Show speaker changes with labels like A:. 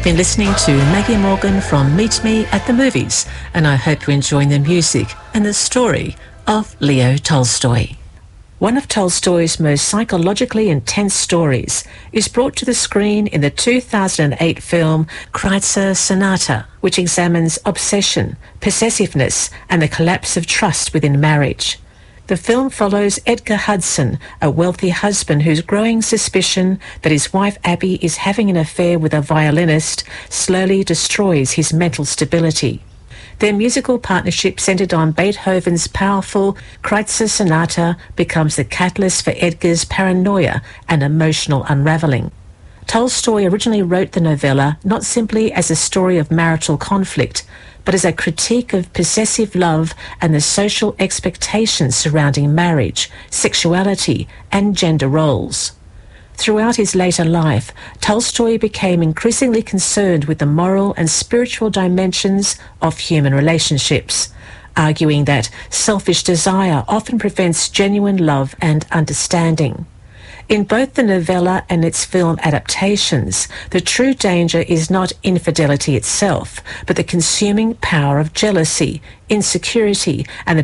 A: been listening to Maggie Morgan from Meet Me at the Movies, and I hope you're enjoying the music and the story of Leo Tolstoy. One of Tolstoy's most psychologically intense stories is brought to the screen in the 2008 film Kreutzer Sonata, which examines obsession, possessiveness, and the collapse of trust within marriage. The film follows Edgar Hudson, a wealthy husband whose growing suspicion that his wife Abby is having an affair with a violinist slowly destroys his mental stability. Their musical partnership centred on Beethoven's powerful Kreutzer Sonata becomes the catalyst for Edgar's paranoia and emotional unravelling. Tolstoy originally wrote the novella not simply as a story of marital conflict, but as a critique of possessive love and the social expectations surrounding marriage, sexuality, and gender roles. Throughout his later life, Tolstoy became increasingly concerned with the moral and spiritual dimensions of human relationships, arguing that selfish desire often prevents genuine love and understanding. In both the novella and its film adaptations, the true danger is not infidelity itself, but the consuming power of jealousy, insecurity, and the